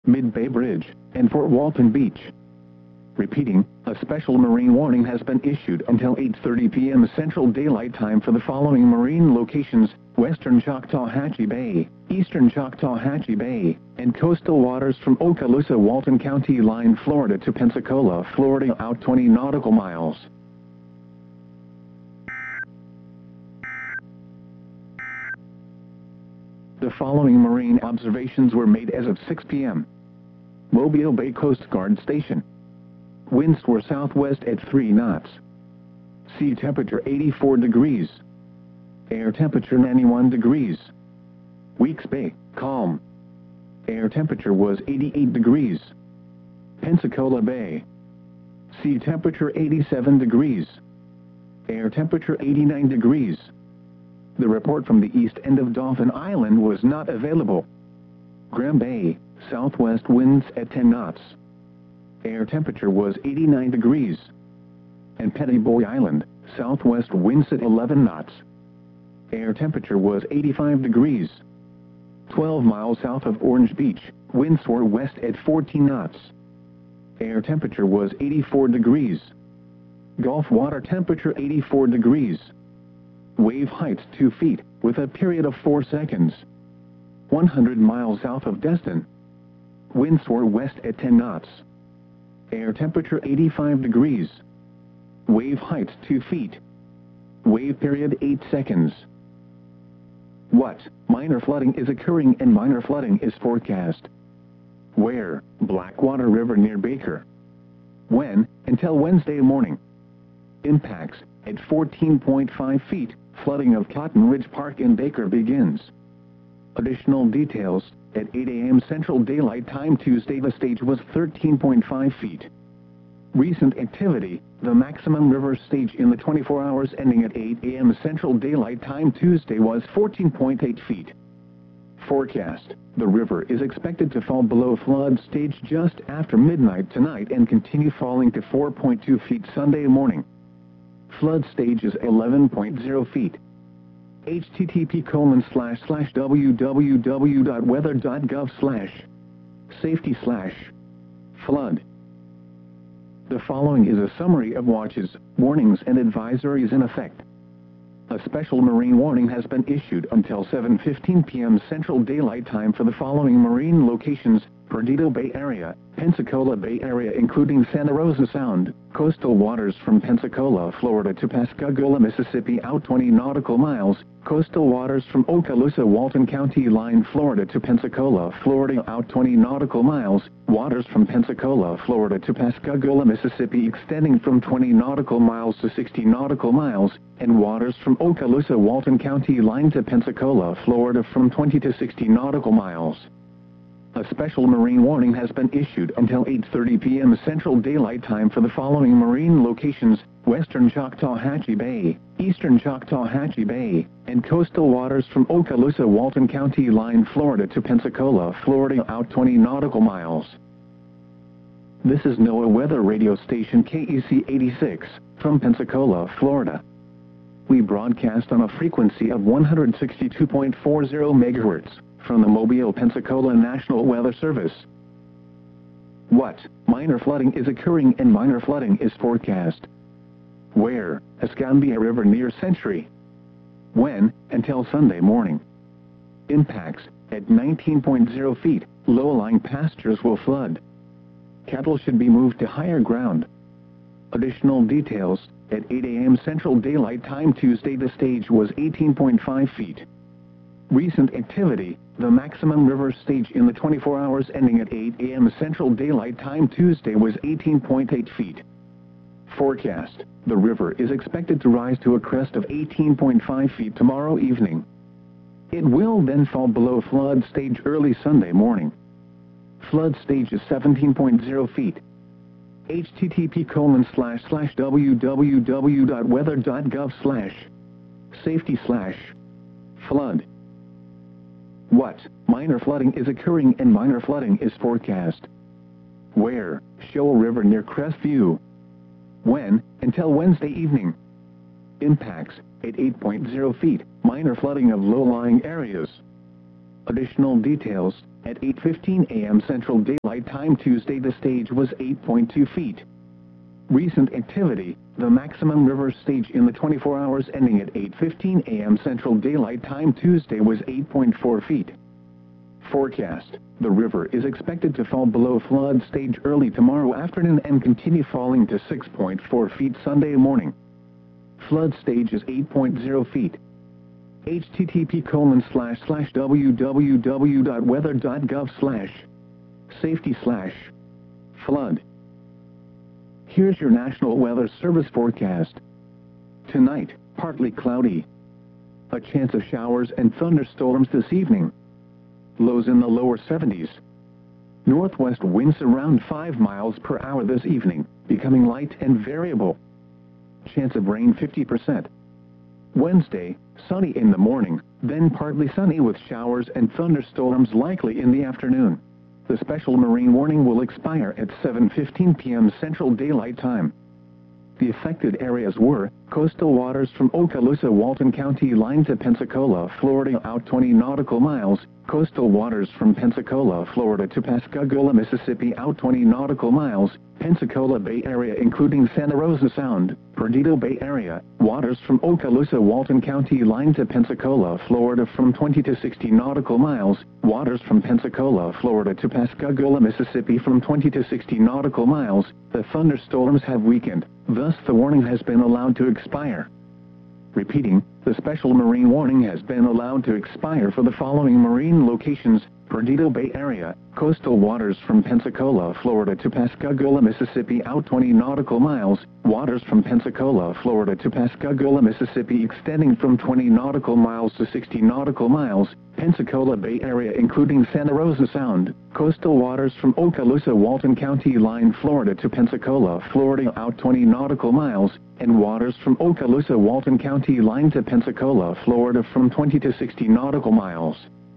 Mid-Bay Bridge, and Fort Walton Beach. Repeating, a special marine warning has been issued until 8:30 p.m. Central Daylight Time for the following marine locations: western Choctawhatchee Bay, eastern Choctawhatchee Bay, and coastal waters from Okaloosa-Walton County line, Florida to Pensacola, Florida, out 20 nautical miles. The following marine observations were made as of 6 p.m. Mobile Bay Coast Guard Station. Winds were southwest at 3 knots. Sea temperature 84 degrees. Air temperature 91 degrees. Weeks Bay, calm. Air temperature was 88 degrees. Pensacola Bay. Sea temperature 87 degrees. Air temperature 89 degrees. The report from the east end of Dauphin Island was not available. Graham Bay, southwest winds at 10 knots. Air temperature was 89 degrees. And Pettyboy Island, southwest winds at 11 knots. Air temperature was 85 degrees. 12 miles south of Orange Beach, winds were west at 14 knots. Air temperature was 84 degrees. Gulf water temperature 84 degrees. Wave height 2 feet, with a period of 4 seconds. 100 miles south of Destin. Winds were west at 10 knots. Air temperature 85 degrees. Wave height 2 feet. Wave period 8 seconds. What minor flooding is occurring and minor flooding is forecast? Where? Blackwater River near Baker. When? Until Wednesday morning. Impacts at 14.5 feet, flooding of Cotton Ridge Park in Baker begins. Additional details, at 8 a.m. Central Daylight Time Tuesday the stage was 13.5 feet. Recent activity, the maximum river stage in the 24 hours ending at 8 a.m. Central Daylight Time Tuesday was 14.8 feet. Forecast, the river is expected to fall below flood stage just after midnight tonight and continue falling to 4.2 feet Sunday morning. Flood stage is 11.0 feet. http://www.weather.gov/safety/flood. The following is a summary of watches, warnings and advisories in effect. A special marine warning has been issued until 7:15 p.m. Central Daylight Time for the following marine locations: Perdido Bay Area, Pensacola Bay Area including Santa Rosa Sound, coastal waters from Pensacola, Florida to Pascagoula, Mississippi out 20 nautical miles, coastal waters from Okaloosa-Walton County line, Florida to Pensacola, Florida out 20 nautical miles, waters from Pensacola, Florida to Pascagoula, Mississippi extending from 20 nautical miles to 60 nautical miles, and waters from Okaloosa-Walton County line to Pensacola, Florida from 20 to 60 nautical miles. A special marine warning has been issued until 8:30 p.m. Central Daylight Time for the following marine locations: western Choctawhatchee Bay, eastern Choctawhatchee Bay, and coastal waters from Okaloosa-Walton County line, Florida to Pensacola, Florida out 20 nautical miles. This is NOAA Weather Radio Station KEC 86, from Pensacola, Florida. We broadcast on a frequency of 162.40 MHz. From the Mobile, Pensacola National Weather Service. What minor flooding is occurring and minor flooding is forecast? Where? Escambia River near Century. When? Until Sunday morning. Impacts at 19.0 feet, low-lying pastures will flood. Cattle should be moved to higher ground. Additional details, at 8 a.m. Central Daylight Time Tuesday the stage was 18.5 feet. Recent activity, the maximum river stage in the 24 hours ending at 8 a.m. Central Daylight Time Tuesday was 18.8 feet. Forecast, the river is expected to rise to a crest of 18.5 feet tomorrow evening. It will then fall below flood stage early Sunday morning. Flood stage is 17.0 feet. http://www.weather.gov/safety/flood. What minor flooding is occurring and minor flooding is forecast? Where? Shoal River near Crestview. When? Until Wednesday evening. Impacts at 8.0 feet, minor flooding of low-lying areas. Additional details: at 8:15 a.m. Central Daylight Time Tuesday, the stage was 8.2 feet. Recent activity: the maximum river stage in the 24 hours ending at 8:15 a.m. Central Daylight Time Tuesday was 8.4 feet. Forecast: the river is expected to fall below flood stage early tomorrow afternoon and continue falling to 6.4 feet Sunday morning. Flood stage is 8.0 feet. http://www.weather.gov/safety/flood. Here's your National Weather Service forecast. Tonight, partly cloudy. A chance of showers and thunderstorms this evening. Lows in the lower 70s. Northwest winds around 5 miles per hour this evening, becoming light and variable. Chance of rain 50%. Wednesday, sunny in the morning, then partly sunny with showers and thunderstorms likely in the afternoon. The special marine warning will expire at 7:15 p.m. Central Daylight Time. The affected areas were coastal waters from Okaloosa Walton County line to Pensacola, Florida out 20 nautical miles, coastal waters from Pensacola, Florida to Pascagoula, Mississippi out 20 nautical miles, Pensacola Bay Area including Santa Rosa Sound, Perdido Bay Area, waters from Okaloosa Walton County line to Pensacola, Florida from 20 to 60 nautical miles, waters from Pensacola, Florida to Pascagoula, Mississippi from 20 to 60 nautical miles. The thunderstorms have weakened, thus the warning has been allowed to expire. Repeating, the special marine warning has been allowed to expire for the following marine locations: Perdido Bay Area, coastal waters from Pensacola, Florida to Pascagoula, Mississippi out 20 nautical miles, waters from Pensacola, Florida to Pascagoula, Mississippi extending from 20 nautical miles to 60 nautical miles, Pensacola Bay Area including Santa Rosa Sound, coastal waters from Okaloosa Walton County line, Florida to Pensacola, Florida out 20 nautical miles, and waters from Okaloosa Walton County line to Pensacola, Florida from 20 to 60 nautical miles.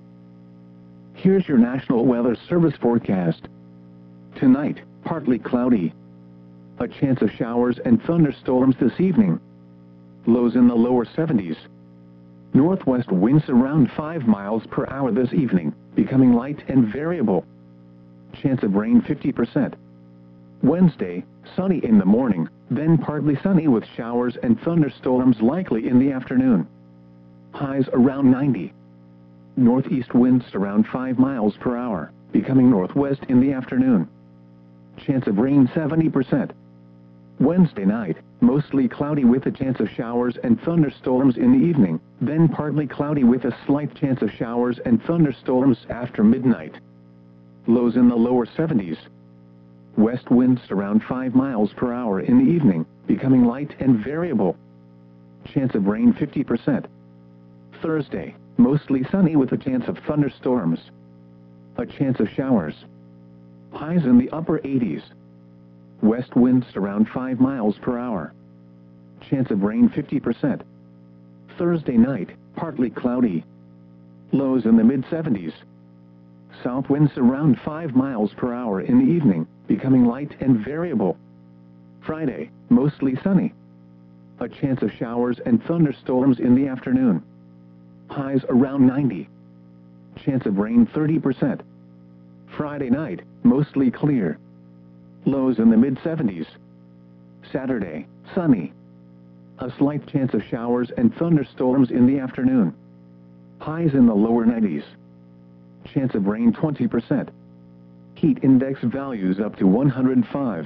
Here's your National Weather Service forecast. Tonight, partly cloudy. A chance of showers and thunderstorms this evening. Lows in the lower 70s. Northwest winds around 5 miles per hour this evening, becoming light and variable. Chance of rain 50%. Wednesday, sunny in the morning, then partly sunny with showers and thunderstorms likely in the afternoon. Highs around 90. Northeast winds around 5 miles per hour, becoming northwest in the afternoon. Chance of rain 70%. Wednesday night, mostly cloudy with a chance of showers and thunderstorms in the evening, then partly cloudy with a slight chance of showers and thunderstorms after midnight. Lows in the lower 70s. West winds around 5 miles per hour in the evening, becoming light and variable. Chance of rain 50%. Thursday, mostly sunny with a chance of thunderstorms. A chance of showers. Highs in the upper 80s. West winds around 5 miles per hour. Chance of rain 50%. Thursday night, partly cloudy. Lows in the mid-70s. South winds around 5 miles per hour in the evening, becoming light and variable. Friday, mostly sunny. A chance of showers and thunderstorms in the afternoon. Highs around 90. Chance of rain 30%. Friday night, mostly clear. Lows in the mid-70s. Saturday, sunny. A slight chance of showers and thunderstorms in the afternoon. Highs in the lower 90s. Chance of rain 20%. Heat index values up to 105.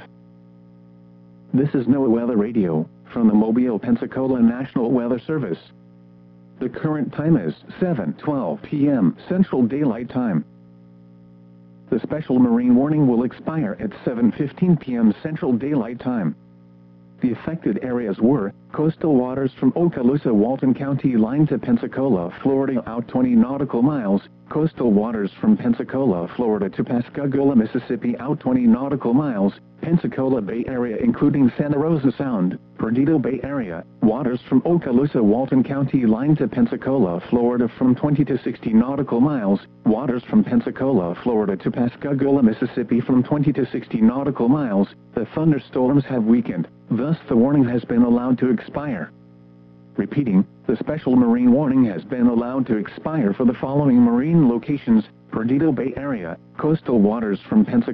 This is NOAA Weather Radio, from the Mobile, Pensacola National Weather Service. The current time is 7:12 p.m. Central Daylight Time. The special marine warning will expire at 7:15 p.m. Central Daylight Time. The affected areas were coastal waters from Okaloosa Walton County line to Pensacola, Florida out 20 nautical miles, coastal waters from Pensacola, Florida to Pascagoula, Mississippi out 20 nautical miles, Pensacola Bay Area including Santa Rosa Sound, Perdido Bay Area, waters from Okaloosa Walton County line to Pensacola, Florida from 20 to 60 nautical miles, waters from Pensacola, Florida to Pascagoula, Mississippi from 20 to 60 nautical miles. The thunderstorms have weakened, thus the warning has been allowed to expire. Repeating, The special marine warning has been allowed to expire for the following marine locations: Perdido Bay Area, coastal waters from Pensacola